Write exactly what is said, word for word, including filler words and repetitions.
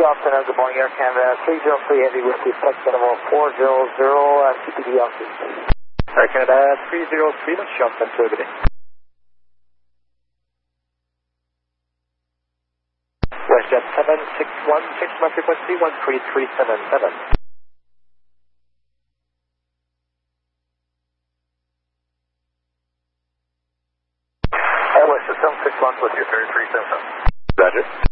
Golf Center, good morning, Air Canada, three zero three Heavy with you, flight level four zero zero, uh, C P D on C. Air Canada, three zero three, let's jump into good day. WestJet seven six one six, my frequency one three three seven seven. Uh, WestJet seven six one with you, three three seven seven. Roger.